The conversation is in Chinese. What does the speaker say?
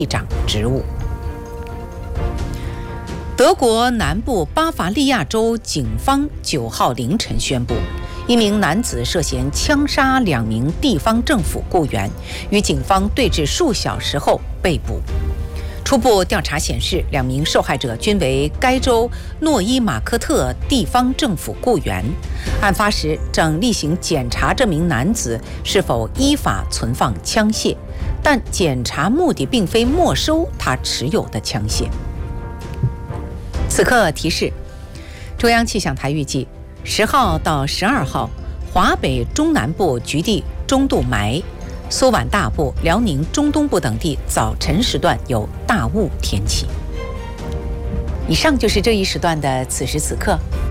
长职务。德国南部巴伐利亚州警方9号凌晨宣布，一名男子涉嫌枪杀2名地方政府雇员，与警方对峙数小时后被捕。初步调查显示，2名受害者均为该州诺伊马克特地方政府雇员。案发时正例行检查这名男子是否依法存放枪械，但检查目的并非没收他持有的枪械。此刻提示：中央气象台预计10号到12号，华北中南部局地中度霾，苏皖大部、辽宁中东部等地早晨时段有大雾天气。以上就是这一时段的此时此刻，